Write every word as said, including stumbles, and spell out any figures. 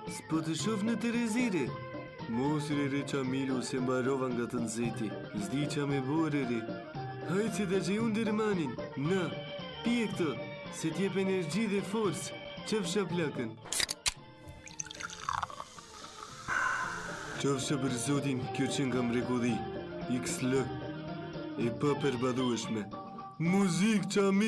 S'po të shof në Terezire. Mos re Qamilu se mbarova nga të nxehti. S'di qa me bore re. Hajtë se ta që unë dërmanin. Na, pije këto, se t'jep energji dhe forcë. Qëfsha plakën. Qofsha për zotin, kjo që nga mrekulli. X L. E pa përbadhueshme. Muzik Qamilu.